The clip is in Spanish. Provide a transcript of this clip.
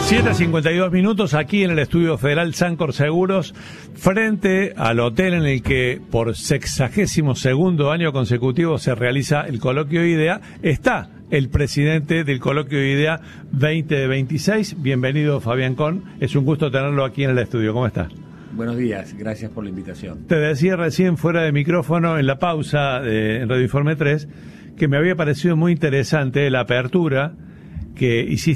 7:52 minutos aquí en el Estudio Federal Sancor Seguros, frente al hotel en el que por 62º año consecutivo se realiza el Coloquio IDEA, está el presidente del Coloquio IDEA 2026. Bienvenido, Fabián Con. Es un gusto tenerlo aquí en el estudio. ¿Cómo está? Buenos días, gracias por la invitación. Te decía recién fuera de micrófono, en la pausa en Radio Informe 3, que me había parecido muy interesante la apertura que hiciste